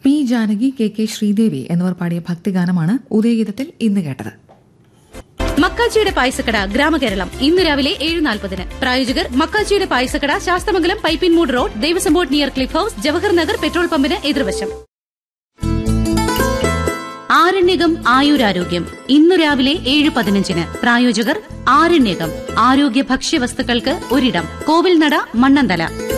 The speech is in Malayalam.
പി ജാനകി, കെ ശ്രീദേവി എന്നിവർ പാടിയ ഭക്തിഗാനമാണ് ഉദയഗീതത്തിൽ ഇന്ന് കേട്ടത്. മക്കാച്ചിയുടെ പായസക്കട ഗ്രാമകേരളം ഇന്ന് രാവിലെ 7:40. പ്രായോജകർ മക്കാച്ചിയുടെ പായസക്കട, Sasthamangalam, Pipinmoodu road, Devaswom board near cliff house, Jawahar Nagar petrol പമ്പിന് എതിർവശം. ആരണ്യകം ആയുരാരോഗ്യം ഇന്നു രാവിലെ 7:15. പ്രായോജകർ ആരണ്യകം ആരോഗ്യ ഭക്ഷ്യവസ്തുക്കൾക്ക് ഒരിടം, കോവിൽനട, മണ്ണന്തല.